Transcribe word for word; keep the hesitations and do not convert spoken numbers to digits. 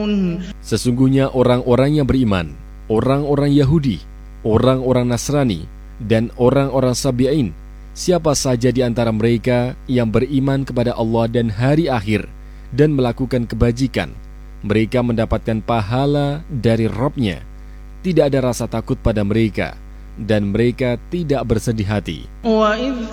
Sesungguhnya orang-orang yang beriman, orang-orang Yahudi, orang-orang Nasrani, dan orang-orang Sabi'in, siapa saja di antara mereka yang beriman kepada Allah dan hari akhir dan melakukan kebajikan, mereka mendapatkan pahala dari Rabb-Nya. Tidak ada rasa takut pada mereka, dan mereka tidak bersedih hati.